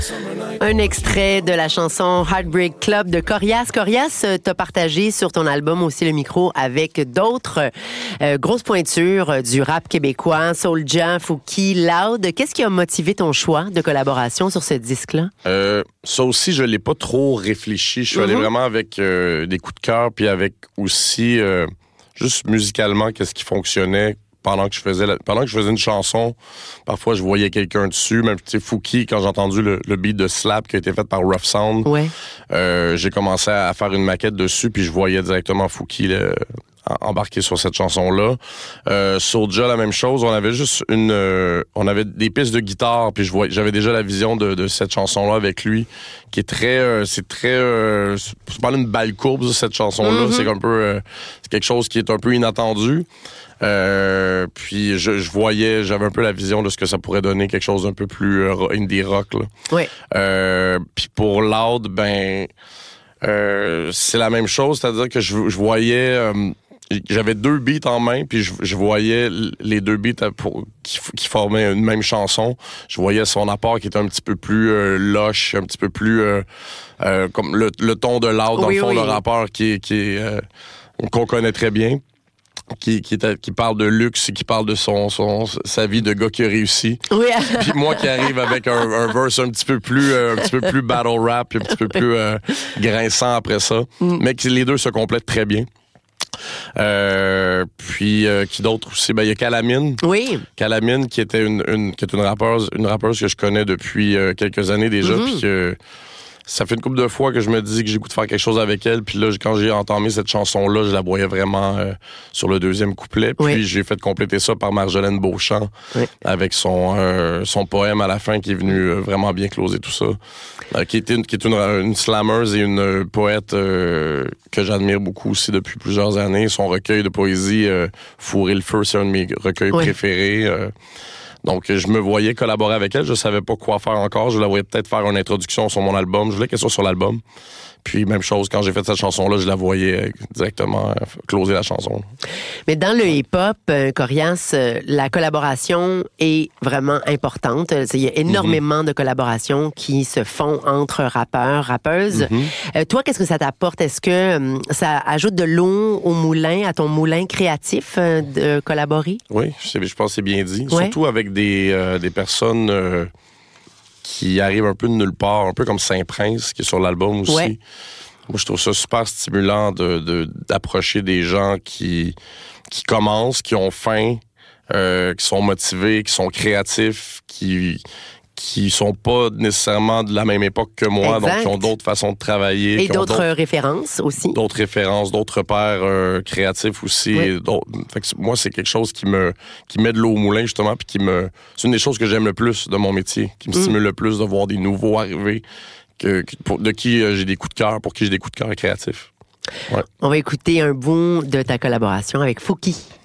Un extrait de la chanson Heartbreak Club de Corias. Corias, t'as partagé sur ton album aussi le micro avec d'autres grosses pointures du rap québécois, Soulja, Fouki, Loud. Qu'est-ce qui a motivé ton choix de collaboration sur ce disque-là? Ça aussi, je l'ai pas trop réfléchi. Je suis allé vraiment avec des coups de cœur, puis avec aussi juste musicalement qu'est-ce qui fonctionnait. Pendant que je faisais une chanson, parfois je voyais quelqu'un dessus. Même, tu sais, Fouki, quand j'ai entendu le beat de Slap qui a été fait par Rough Sound, j'ai commencé à faire une maquette dessus, puis je voyais directement Fouki embarqué sur cette chanson-là. Soulja, la même chose. On avait juste on avait des pistes de guitare, puis j'avais déjà la vision de cette chanson-là avec lui, qui est c'est pas une balle courbe, cette chanson-là. C'est un peu, c'est quelque chose qui est un peu inattendu. Puis j'avais un peu la vision de ce que ça pourrait donner, quelque chose d'un peu plus indie rock, là. Oui. Puis pour Loud, c'est la même chose, c'est-à-dire que je voyais... j'avais 2 beats en main, puis je voyais les 2 beats qui formaient une même chanson. Je voyais son apport qui était un petit peu plus lush, un petit peu plus comme le ton de Loud, dans le fond, le rappeur qu'on connaît très bien. Qui parle de luxe et qui parle de sa vie de gars qui a réussi. Oui. Puis moi qui arrive avec un verse un petit peu plus battle rap, puis un petit peu plus grinçant après ça. Mais que les deux se complètent très bien. Puis qui d'autre aussi? Il y a Calamine. Oui. Calamine qui était qui est une rappeuse que je connais depuis quelques années déjà, puis ça fait une couple de fois que je me dis que j'ai goût de faire quelque chose avec elle. Puis là, quand j'ai entamé cette chanson-là, je la voyais vraiment sur le 2e couplet. Puis j'ai fait compléter ça par Marjolaine Beauchamp avec son poème à la fin qui est venu vraiment bien closer tout ça. Qui est une slammeuse et une poète que j'admire beaucoup aussi depuis plusieurs années. Son recueil de poésie, Fourrer le feu, c'est un de mes recueils préférés. Donc, je me voyais collaborer avec elle. Je savais pas quoi faire encore. Je la voyais peut-être faire une introduction sur mon album. Je voulais qu'elle soit sur l'album. Puis, même chose, quand j'ai fait cette chanson-là, je la voyais directement closer la chanson. Mais dans le hip-hop, Corias, la collaboration est vraiment importante. Il y a énormément de collaborations qui se font entre rappeurs, rappeuses. Toi, qu'est-ce que ça t'apporte? Est-ce que ça ajoute de l'eau au moulin, à ton moulin créatif de collaborer? Oui, je pense que c'est bien dit. Surtout avec des personnes... qui arrive un peu de nulle part, un peu comme Saint-Prince, qui est sur l'album aussi. Ouais. Moi, je trouve ça super stimulant d'approcher des gens qui commencent, qui ont faim, qui sont motivés, qui sont créatifs, qui sont pas nécessairement de la même époque que moi, donc qui ont d'autres façons de travailler. Et d'autres références aussi. D'autres références, d'autres repères créatifs aussi. Oui. Fait que moi, c'est quelque chose qui met de l'eau au moulin, justement, puis c'est une des choses que j'aime le plus de mon métier, qui me stimule le plus de voir des nouveaux arriver, de qui j'ai des coups de cœur, pour qui j'ai des coups de cœur créatifs. Ouais. On va écouter un bout de ta collaboration avec Fouki.